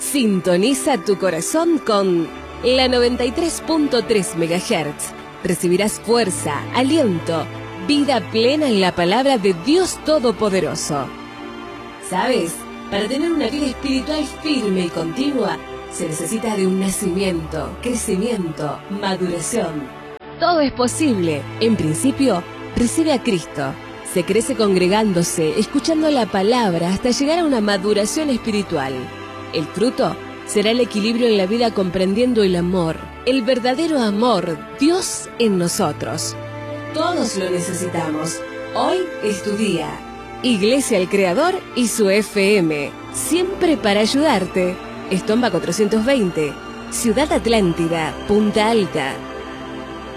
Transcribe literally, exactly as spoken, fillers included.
Sintoniza tu corazón con la noventa y tres punto tres megahertz. Recibirás fuerza, aliento, vida plena en la palabra de Dios Todopoderoso. ¿Sabes? Para tener una vida espiritual firme y continua, se necesita de un nacimiento, crecimiento, maduración. Todo es posible. En principio, recibe a Cristo. Se crece congregándose, escuchando la palabra hasta llegar a una maduración espiritual. El fruto será el equilibrio en la vida, comprendiendo el amor, el verdadero amor, Dios en nosotros. Todos lo necesitamos. Hoy es tu día. Iglesia El Creador y su F M, siempre para ayudarte. Estomba cuatrocientos veinte, Ciudad Atlántida, Punta Alta.